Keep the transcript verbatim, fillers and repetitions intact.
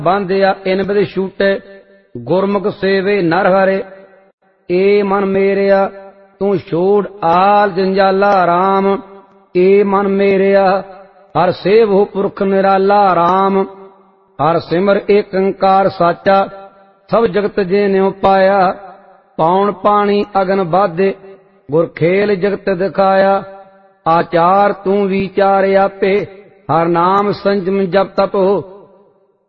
बांधिया इन बिध छूटे गुरमुख सेवे नर हरे। ए मन मेरिया तू छोड़ आल जंजाला राम। ए मन मेरिया हर सेव हो पुरख निराला राम। हर सिमर एक अंकार साचा सब जगत जे न्यो पाया। पौन पानी अगन बाधे गुर खेल जगत दिखाया। आचार तू विचार आपे हर नाम संजम जप तप हो